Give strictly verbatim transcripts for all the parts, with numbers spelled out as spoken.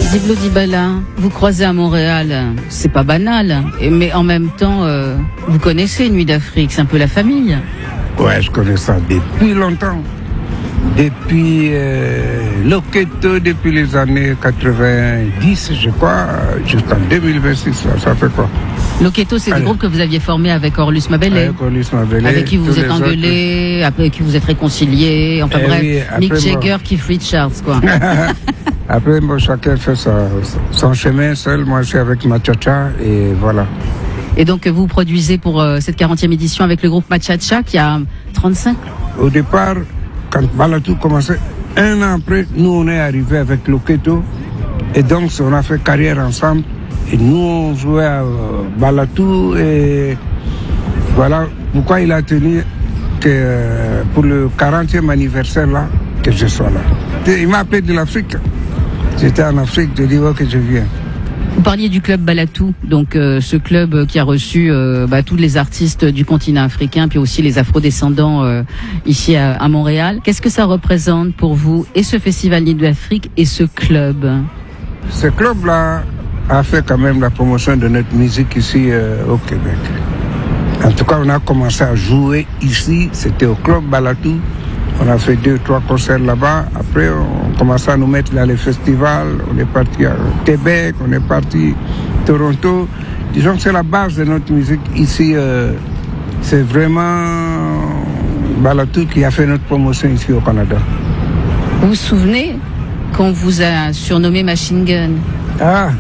Diblo Dibala, vous croisez à Montréal, c'est pas banal, mais en même temps, euh, vous connaissez Nuit d'Afrique, c'est un peu la famille. Ouais, je connais ça depuis longtemps. Depuis euh, Loketo, depuis les années quatre-vingt-dix, je crois, jusqu'en deux mille vingt-six, ça, ça fait quoi? Loketo, c'est le groupe que vous aviez formé avec Orlus Mabele. Avec Orlus Mabele. Avec qui vous vous êtes engueulé, avec qui vous êtes réconcilié, enfin eh bref, oui, Mick moi... Jagger, Keith Richards, quoi. Après, bon, chacun fait sa, son chemin seul, moi je suis avec Machacha, et voilà. Et donc vous produisez pour euh, cette quarantième édition avec le groupe Machacha qui a trente-cinq. Au départ, quand Balatou commençait, un an après, nous on est arrivé avec Loketo, et donc on a fait carrière ensemble, et nous on jouait à Balatou, et voilà pourquoi il a tenu que pour le quarantième anniversaire là, que je sois là. Il m'a appelé de l'Afrique. J'étais en Afrique, je dis ouais, que je viens. Vous parliez du club Balatou, donc euh, ce club qui a reçu euh, bah, tous les artistes du continent africain, puis aussi les afro-descendants euh, ici à, à Montréal. Qu'est-ce que ça représente pour vous, et ce festival Nuit d'Afrique et ce club? Ce club-là a fait quand même la promotion de notre musique ici euh, au Québec. En tout cas, on a commencé à jouer ici, c'était au club Balatou. On a fait deux, trois concerts là-bas. Après, on commençait à nous mettre dans les festivals. On est parti à Québec, on est parti à Toronto. Disons que c'est la base de notre musique. Ici, euh, c'est vraiment Balatou qui a fait notre promotion ici au Canada. Vous vous souvenez qu'on vous a surnommé Machine Gun? Ah,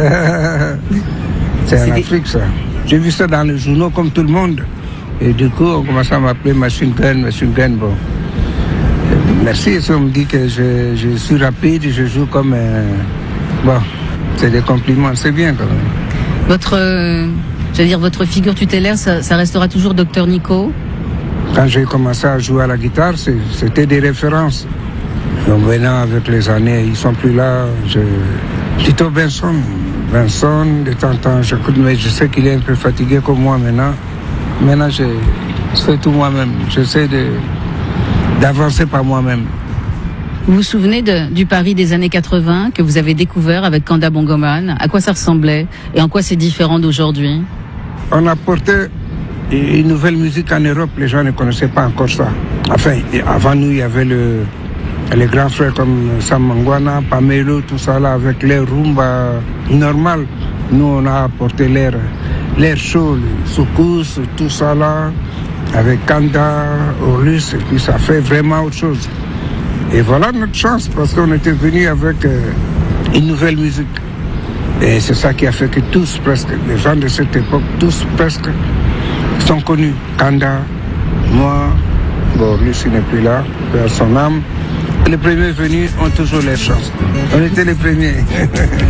c'est en Afrique ça. J'ai vu ça dans les journaux comme tout le monde. Et du coup, on commençait à m'appeler Machine Gun, Machine Gun, bon. Merci, si on me dit que je, je suis rapide, je joue comme... Euh, bon, c'est des compliments, c'est bien quand même. Votre, euh, j'allais dire, votre figure tutélaire, ça, ça restera toujours Docteur Nico? Quand j'ai commencé à jouer à la guitare, c'était des références. Donc maintenant, avec les années, ils sont plus là. Je, Tito Benson, Benson, de temps en temps, j'écoute, mais je sais qu'il est un peu fatigué comme moi maintenant. Maintenant, je, je fais tout moi-même. J'essaie de... d'avancer par moi-même. Vous vous souvenez de, du Paris des années quatre-vingts que vous avez découvert avec Kanda Bongoman? À quoi ça ressemblait et en quoi c'est différent d'aujourd'hui? On apportait une nouvelle musique en Europe, les gens ne connaissaient pas encore ça. Enfin, avant nous, il y avait le, les grands frères comme Sam Mangwana, Pamelo, tout ça là, avec l'air rumba normal. Nous, on a apporté l'air, l'air chaud, le soukous, tout ça là, avec Kanda, Orlus, et puis ça fait vraiment autre chose. Et voilà notre chance, parce qu'on était venu avec euh, une nouvelle musique. Et c'est ça qui a fait que tous, presque, les gens de cette époque, tous presque, sont connus. Kanda, moi, bon, Orlus il n'est plus là, à son âme. Les premiers venus ont toujours les chances. On était les premiers.